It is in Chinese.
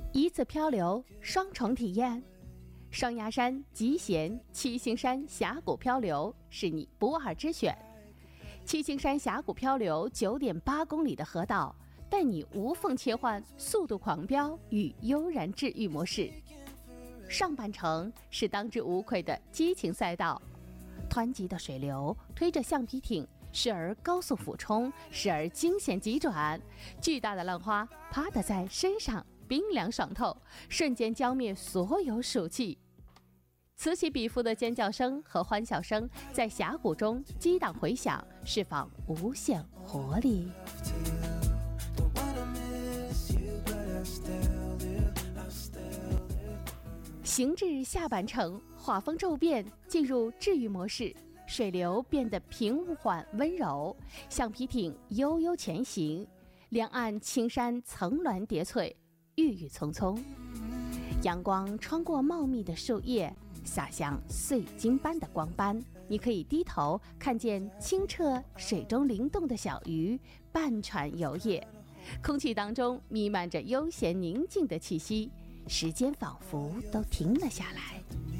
一次漂流，双重体验。双鸭山、集贤、七星山峡谷漂流是你不二之选。七星山峡谷漂流9.8公里的河道，带你无缝切换速度狂飙与悠然治愈模式。上半程是当之无愧的激情赛道，湍急的水流推着橡皮艇，时而高速俯冲，时而惊险急转，巨大的浪花啪地在身上冰凉爽透，瞬间浇灭所有暑气。此起彼伏的尖叫声和欢笑声在峡谷中激荡回响，释放无限活力。行至下半程，画风骤变，进入治愈模式，水流变得平缓温柔，橡皮艇悠悠前行，两岸青山层峦叠翠，郁郁葱葱。阳光穿过茂密的树叶，洒向碎金般的光斑，你可以低头看见清澈水中灵动的小鱼半船游曳，空气当中弥漫着悠闲宁静的气息，时间仿佛都停了下来。